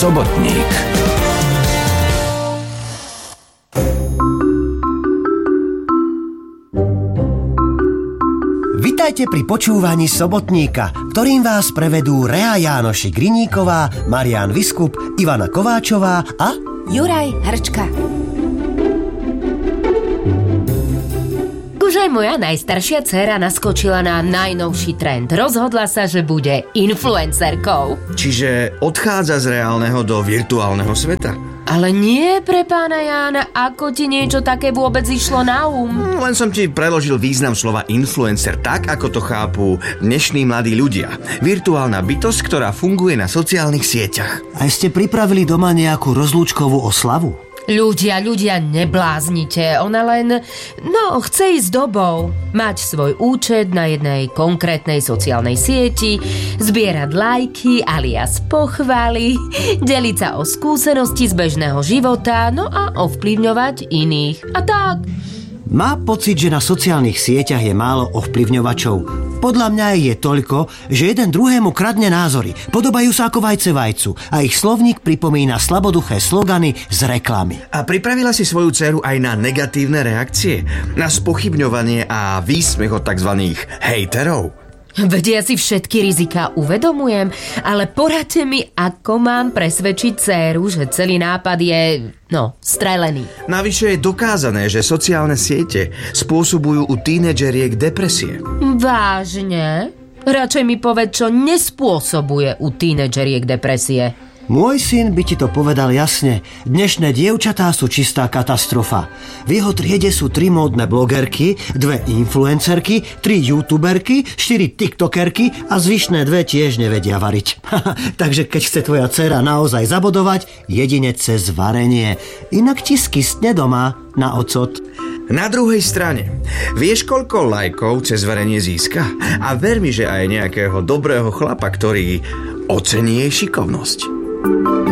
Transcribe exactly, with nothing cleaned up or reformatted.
Sobotník. Vitajte pri počúvaní Sobotníka, ktorým vás prevedú Rea Jánoši Griníková, Marián Viskup, Ivana Kováčová a Juraj Hrčka. Už aj moja najstaršia dcéra naskočila na najnovší trend. Rozhodla sa, že bude influencerkou. Čiže odchádza z reálneho do virtuálneho sveta? Ale nie, pre pána Jána, ako ti niečo také vôbec išlo na um? Len som ti preložil význam slova influencer tak, ako to chápu dnešní mladí ľudia. Virtuálna bytosť, ktorá funguje na sociálnych sieťach. A ste pripravili doma nejakú rozlúčkovú oslavu? Ľudia, ľudia, nebláznite. Ona len, no, chce ísť dobou. Mať svoj účet na jednej konkrétnej sociálnej sieti, zbierať lajky alias pochvaly, deliť sa o skúsenosti z bežného života, no a ovplyvňovať iných. A tak. Má pocit, že na sociálnych sieťach je málo ovplyvňovačov. Podľa mňa je toľko, že jeden druhému kradne názory, podobajú sa ako vajce vajcu a ich slovník pripomína slaboduché slogany z reklamy. A pripravila si svoju dceru aj na negatívne reakcie? Na spochybňovanie a výsmech od tzv. Hejterov? Vedia si všetky riziká uvedomujem, ale poradte mi, ako mám presvedčiť dcéru, že celý nápad je, no, strelený. Navyše je dokázané, že sociálne siete spôsobujú u tínedžeriek depresie. Vážne? Radšej mi povedz, čo nespôsobuje u tínedžeriek depresie. Môj syn by ti to povedal jasne. Dnešné dievčatá sú čistá katastrofa. V jeho triede sú tri módne blogerky, dve influencerky, tri youtuberky, štyri tiktokerky a zvyšné dve tiež nevedia variť. Takže keď chce tvoja dcera naozaj zabodovať, jedine cez varenie. Inak ti skysne doma na ocot. Na druhej strane, vieš, koľko lajkov cez varenie získa? A ver mi, že aj nejakého dobrého chlapa, ktorý ocení jej šikovnosť.